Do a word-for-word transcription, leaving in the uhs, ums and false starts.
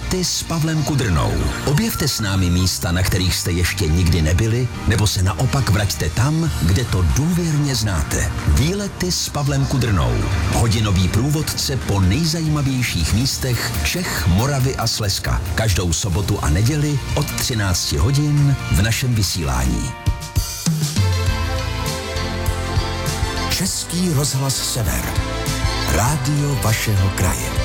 Výlety s Pavlem Kudrnou. Objevte s námi místa, na kterých jste ještě nikdy nebyli, nebo se naopak vraťte tam, kde to důvěrně znáte. Výlety s Pavlem Kudrnou. Hodinový průvodce po nejzajímavějších místech Čech, Moravy a Slezska. Každou sobotu a neděli od třinácti hodin v našem vysílání. Český rozhlas Sever. Rádio vašeho kraje.